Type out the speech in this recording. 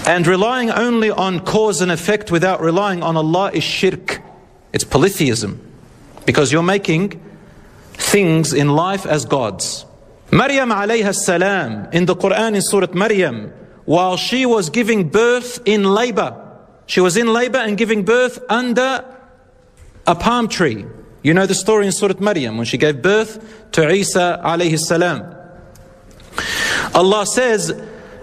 And relying only on cause and effect without relying on Allah is shirk. It's polytheism. Because you're making things in life as gods. Maryam alayha salam in the Quran in Surah Maryam, while she was giving birth in labor, she was in labor and giving birth under a palm tree. You know the story in Surah Maryam when she gave birth to Isa alayhi salam. Allah says,